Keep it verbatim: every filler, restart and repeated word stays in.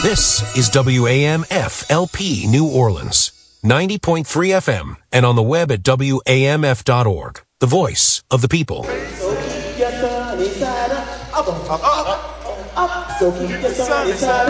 This is W A M F L P New Orleans, ninety point three F M, and on the web at W A M F dot org. The voice of the people. So keep your sunny side up, up, up, up, up. So keep your sunny side